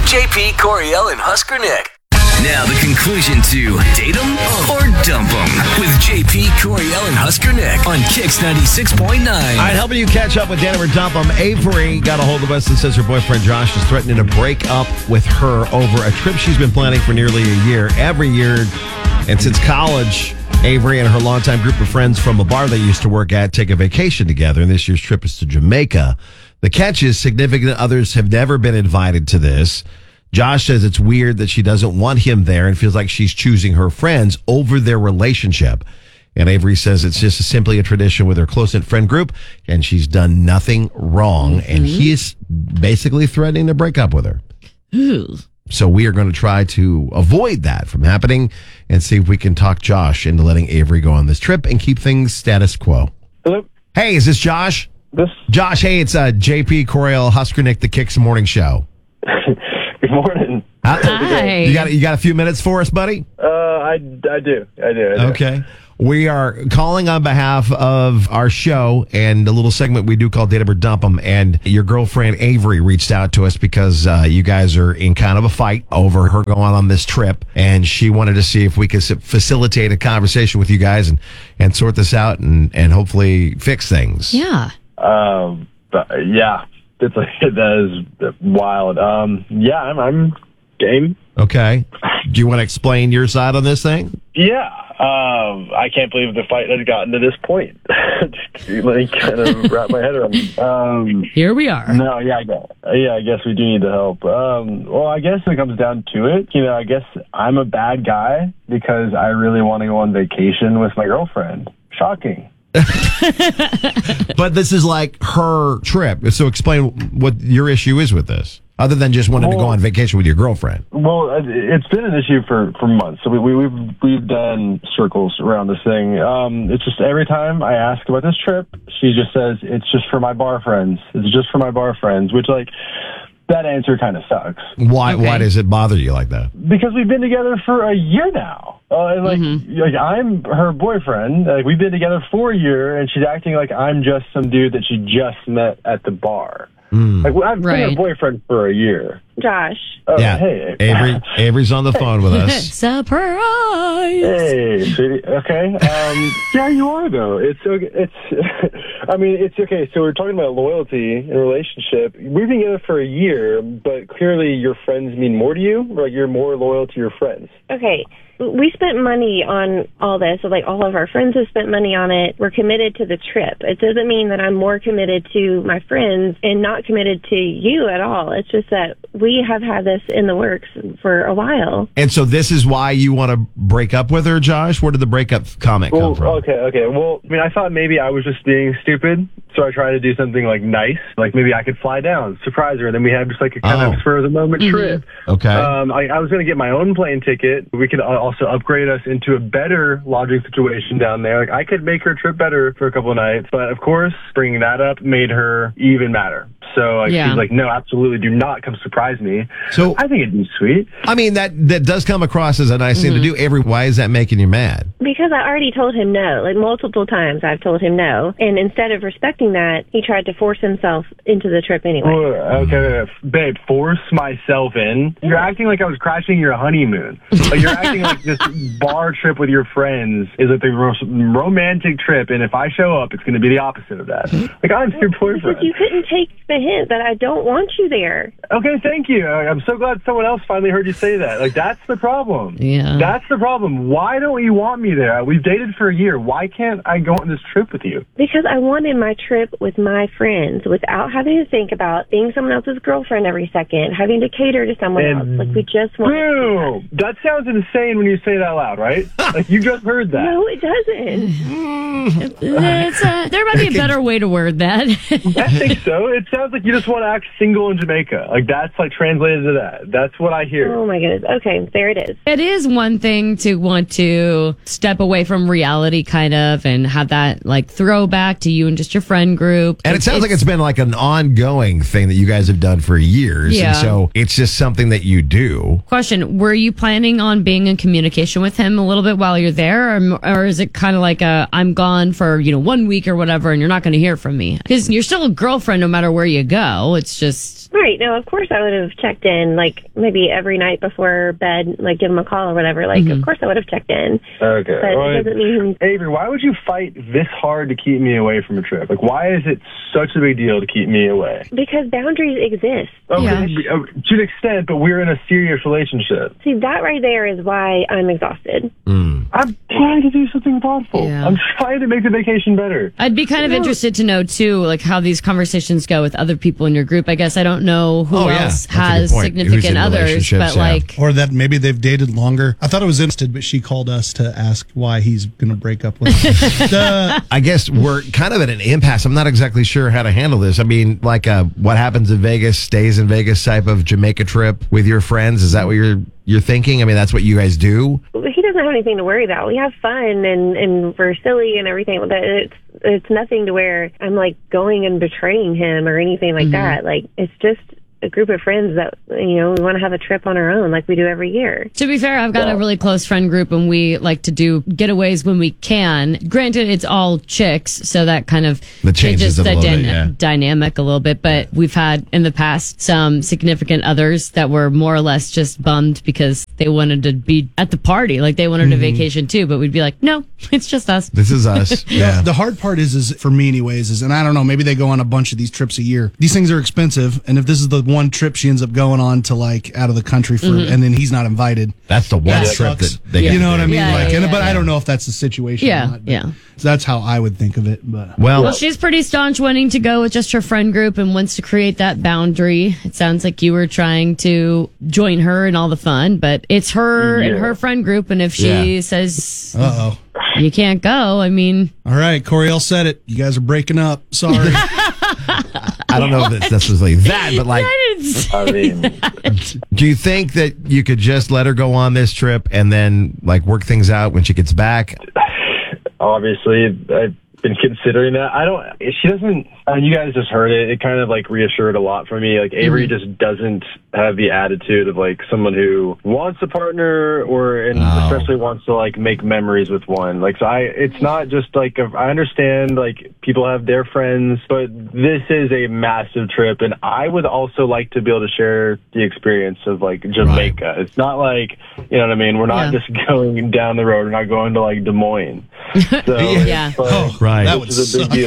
JP, Coriel, and Husker Nick. Now the conclusion to Date 'em or Dump 'em with JP, Coriel, and Husker Nick on Kix 96.9. All right, helping you catch up with Date 'em or Dump 'em. Avery got a hold of us and says her boyfriend Josh is threatening to break up with her over a trip she's been planning for nearly a year. Every year, and since college, Avery and her longtime group of friends from a bar they used to work at take a vacation together, and this year's trip is to Jamaica. The catch is significant others have never been invited to this. Josh says it's weird that she doesn't want him there and feels like she's choosing her friends over their relationship. And Avery says it's just simply a tradition with her close-knit friend group, and she's done nothing wrong. And he is basically threatening to break up with her. So we are going to try to avoid that from happening and see if we can talk Josh into letting Avery go on this trip and keep things status quo. Hello? Hey, is this Josh? Josh, hey, it's JP, Coriel, Husker Nick, the Kicks Morning Show. Good morning. Hi. You got a few minutes for us, buddy? I do. Okay. We are calling on behalf of our show and a little segment we do called Date 'em or Dump 'em. And your girlfriend Avery reached out to us because you guys are in kind of a fight over her going on this trip. And she wanted to see if we could facilitate a conversation with you guys and sort this out and hopefully fix things. Yeah. Yeah. It's like, that is wild. Yeah, I'm game. Okay. Do you want to explain your side on this thing? Yeah. I can't believe the fight had gotten to this point. Just like kind of wrap my head around. Here we are. No, I guess we do need the help. Well, I guess it comes down to it. I guess I'm a bad guy because I really want to go on vacation with my girlfriend. Shocking. But this is like her trip. So explain what your issue is with this, other than just wanting to go on vacation with your girlfriend. Well, it's been an issue for months. So we've done circles around this thing. It's just every time I ask about this trip, she just says it's just for my bar friends. It's just for my bar friends, which that answer kind of sucks. Why? Okay. Why does it bother you like that? Because we've been together for a year now. Like I'm her boyfriend. Like we've been together for a year, and she's acting like I'm just some dude that she just met at the bar. Like I've been her boyfriend for a year. Josh. Yeah. Hey, Avery's on the phone with us. Surprise. Hey, sweetie. Okay. Yeah, you are though. It's I mean, it's okay. So we're talking about loyalty in a relationship. We've been together for a year, but clearly your friends mean more to you. Like you're more loyal to your friends. Okay. We spent money on all this. So, all of our friends have spent money on it. We're committed to the trip. It doesn't mean that I'm more committed to my friends and not committed to you at all. It's just that we have had this in the works for a while. And so this is why you want to break up with her, Josh? Where did the breakup comment come from? Okay. Well, I mean, I thought maybe I was just being stupid. So I tried to do something nice. Like maybe I could fly down, surprise her. And then we had just a kind of spur of the moment trip. Okay. I was going to get my own plane ticket. We could also upgrade us into a better lodging situation down there. I could make her trip better for a couple of nights. But of course, bringing that up made her even madder. So she's like, no, absolutely do not come surprise me. So I think it'd be sweet. I mean, that does come across as a nice thing to do. Avery, why is that making you mad? Because I already told him no. Multiple times I've told him no. And instead of respecting that, he tried to force himself into the trip anyway. Okay, babe, force myself in? You're acting like I was crashing your honeymoon. You're acting like this bar trip with your friends is the most romantic trip, and if I show up, it's going to be the opposite of that. I'm your boyfriend. Because you couldn't take the hint that I don't want you there. Okay, thank you. I'm so glad someone else finally heard you say that. That's the problem. Yeah. That's the problem. Why don't you want me there? We've dated for a year. Why can't I go on this trip with you? Because I wanted my trip with my friends without having to think about being someone else's girlfriend every second, having to cater to someone else. We just want to do that. That sounds insane when you say it out loud, right? You just heard that. No, it doesn't. There might be a better way to word that. I think so. It sounds like you just want to act single in Jamaica. That's translated to that. That's what I hear. Oh my goodness. Okay, there it is. It is one thing to want to step away from reality kind of and have that throwback to you and just your friend group. And it sounds like it's been an ongoing thing that you guys have done for years. Yeah. And so it's just something that you do. Question, were you planning on being in communication with him a little bit while you're there? Or is it kind of like I'm gone for, 1 week or whatever and you're not going to hear from me? Because you're still a girlfriend no matter where you go. It's just... Right. No, of course I would have checked in, like maybe every night before bed, like give him a call or whatever. Like, of course I would have checked in. Okay. But Well, it doesn't mean... Avery, why would you fight this hard to keep me away from a trip? Like, why is it such a big deal to keep me away? Because boundaries exist. Okay, to an extent, but we're in a serious relationship. See, that right there is why I'm exhausted. I'm trying to do something thoughtful. Yeah. I'm trying to make the vacation better. I'd be kind of interested to know, too, like how these conversations go with other people in your group. I guess I don't know who else That's a good has point. Who's significant in others, relationships, but like... Or that maybe they've dated longer. I thought it was interested, but she called us to ask why he's going to break up with her. I guess we're kind of at an impasse. I'm not exactly sure how to handle this. I mean, like what happens in Vegas stays in Vegas type of Jamaica trip with your friends. Is that what you're thinking? I mean, that's what you guys do? He doesn't have anything to worry about. We have fun and we're silly and everything. But it's nothing to where I'm like going and betraying him or anything like that. Like, it's just a group of friends that, we want to have a trip on our own like we do every year. To be fair, I've got a really close friend group and we like to do getaways when we can. Granted, it's all chicks, so that kind of That changes it a little bit, yeah. dynamic a little bit. But we've had in the past some significant others that were more or less just bummed because they wanted to be at the party. Like they wanted a vacation too, but we'd be like, no, it's just us. This is us. Yeah. The hard part is for me anyways, and I don't know, maybe they go on a bunch of these trips a year. These things are expensive, and if this is the one trip she ends up going on to like out of the country for, and then he's not invited. That's the one That trip sucks. that they You know what I mean? Yeah, But I don't know if that's the situation or Yeah, not. But yeah. So that's how I would think of it. But Well, she's pretty staunch wanting to go with just her friend group and wants to create that boundary. It sounds like you were trying to join her in all the fun, but it's her and her friend group. And if she says you can't go, I mean... All right, Coriel said it. You guys are breaking up. Sorry. I don't know if it's necessarily that, but like, I mean, do you think that you could just let her go on this trip and then like work things out when she gets back? obviously, I've been considering that. She doesn't, you guys just heard it. It kind of like reassured a lot for me. Like Avery just doesn't have the attitude of like someone who wants a partner especially wants to like make memories with one. Like, so it's not just like, I understand like people have their friends, but this is a massive trip. And I would also like to be able to share the experience of like Jamaica. Right. It's not like, you know what I mean? We're not just going down the road. We're not going to like Des Moines. So right. That would is a big deal.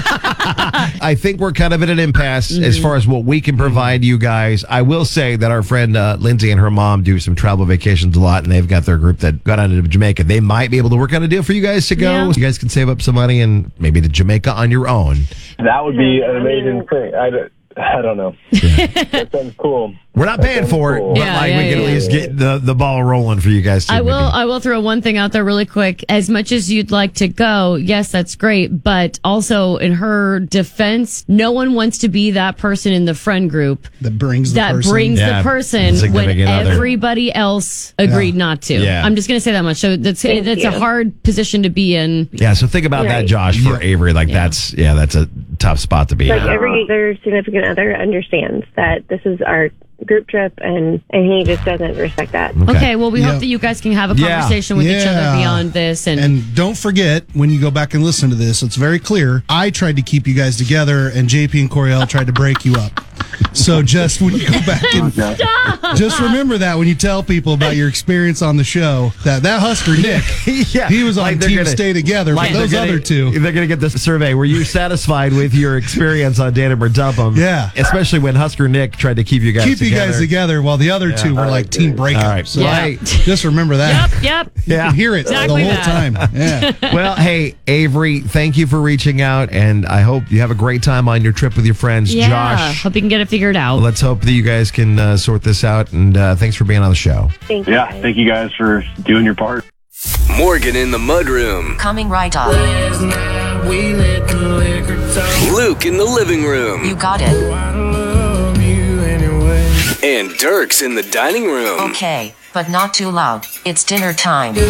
I think we're kind of at an impasse as far as what we can provide you guys. I will say that our friend Lindsay and her mom do some travel vacations a lot, and they've got their group that got out to Jamaica. They might be able to work out a deal for you guys to go. Yeah. You guys can save up some money and maybe to Jamaica on your own. That would be an amazing thing. I don't know. Yeah. That sounds cool. We're not paying for it, but we can at least get the ball rolling for you guys. Too, I will throw one thing out there really quick. As much as you'd like to go, yes, that's great. But also in her defense, no one wants to be that person in the friend group that brings the person when everybody else agreed not to. Yeah. I'm just going to say that much. So that's a hard position to be in. Yeah. So think about that, Josh, for Avery. Like that's a tough spot to be in. Like every other significant other understands that this is our group trip and he just doesn't respect that. Okay, well we hope that you guys can have a conversation with each other beyond this and don't forget when you go back and listen to this, it's very clear I tried to keep you guys together and JP and Coriel tried to break you up. So just when you go back and just remember that when you tell people about your experience on the show, that Husker Nick, he was on Team Stay Together, but those other two. They're going to get this survey. Were you satisfied with your experience on Date 'Em or Dump 'Em? Yeah. Especially when Husker Nick tried to keep you guys together while the other two were like team breakup. All right. So just remember that. Yep. You can hear it the whole time. Yeah. Well, hey, Avery, thank you for reaching out, and I hope you have a great time on your trip with your friends. Yeah. Josh, hope you can get it figured out. Let's hope that you guys can sort this out, and thanks for being on the show. Thank you. Yeah, thank you guys for doing your part. Morgan in the Mudroom. Coming right up. Luke in the living room. You got it. And Dirk's in the dining room. Okay, but not too loud. It's dinner time. Hear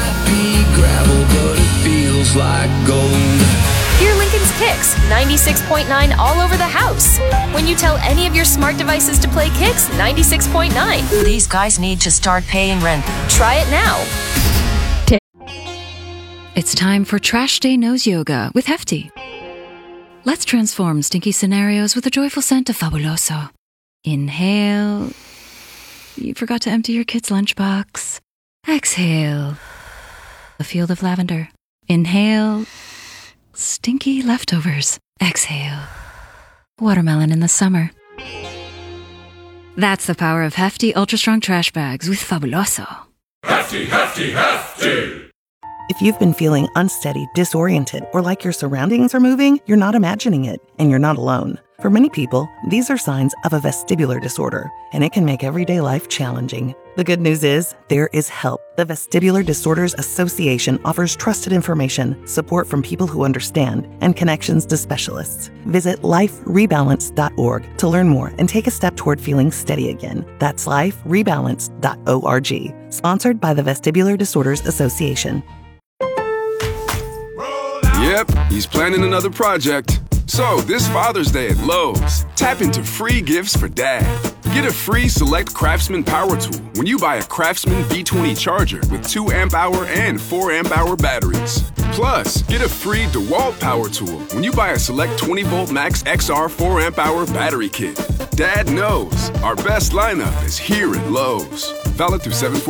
Lincoln's Kicks 96.9 all over the house. When you tell any of your smart devices to play Kicks 96.9. These guys need to start paying rent. Try it now. It's time for Trash Day Nose Yoga with Hefty. Let's transform stinky scenarios with a joyful scent of Fabuloso. Inhale. You forgot to empty your kid's lunchbox. Exhale. A field of lavender. Inhale. Stinky leftovers. Exhale. Watermelon in the summer. That's the power of hefty, ultra-strong trash bags with Fabuloso. Hefty, hefty, hefty! If you've been feeling unsteady, disoriented, or like your surroundings are moving, you're not imagining it, and you're not alone. For many people, these are signs of a vestibular disorder, and it can make everyday life challenging. The good news is, there is help. The Vestibular Disorders Association offers trusted information, support from people who understand, and connections to specialists. Visit liferebalance.org to learn more and take a step toward feeling steady again. That's liferebalance.org. Sponsored by the Vestibular Disorders Association. Yep, he's planning another project. So, this Father's Day at Lowe's, tap into free gifts for Dad. Get a free Select Craftsman power tool when you buy a Craftsman V20 charger with 2 amp-hour and 4 amp-hour batteries. Plus, get a free DeWalt power tool when you buy a Select 20-volt Max XR 4 amp-hour battery kit. Dad knows our best lineup is here at Lowe's. Valid through 7/4.